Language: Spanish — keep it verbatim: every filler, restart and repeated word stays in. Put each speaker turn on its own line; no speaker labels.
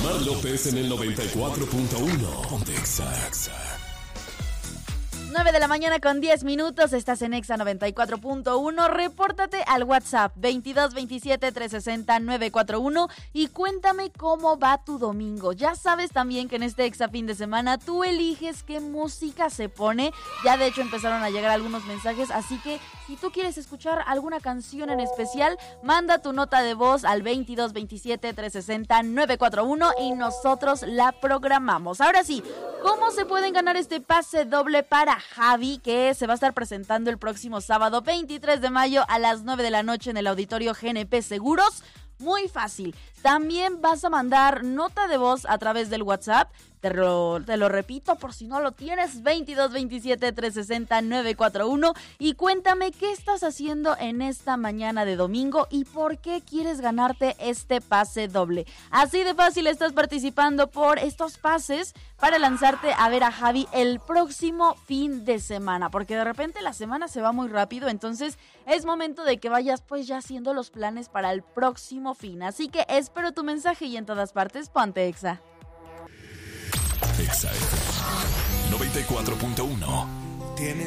Omar López en el noventa y cuatro punto uno. Ponte Exa.
nueve de la mañana con diez minutos, estás en Exa noventa y cuatro punto uno. Repórtate al WhatsApp veintidós veintisiete trescientos sesenta novecientos cuarenta y uno y cuéntame cómo va tu domingo. Ya sabes también que en este Exa fin de semana tú eliges qué música se pone. Ya de hecho empezaron a llegar algunos mensajes, así que si tú quieres escuchar alguna canción en especial, manda tu nota de voz al veintidós veintisiete trescientos sesenta novecientos cuarenta y uno y nosotros la programamos. Ahora sí, ¿cómo se pueden ganar este pase doble para Javi, que se va a estar presentando el próximo sábado veintitrés de mayo a las nueve de la noche en el auditorio G N P Seguros? Muy fácil. También vas a mandar nota de voz a través del WhatsApp. Te lo, te lo repito por si no lo tienes, veintidós veintisiete trescientos sesenta novecientos cuarenta y uno y cuéntame qué estás haciendo en esta mañana de domingo y por qué quieres ganarte este pase doble. Así de fácil estás participando por estos pases para lanzarte a ver a Javi el próximo fin de semana, porque de repente la semana se va muy rápido, entonces es momento de que vayas pues ya haciendo los planes para el próximo fin. Así que espero tu mensaje y en todas partes ponte Exa.
Exa noventa y cuatro punto uno.
Tienes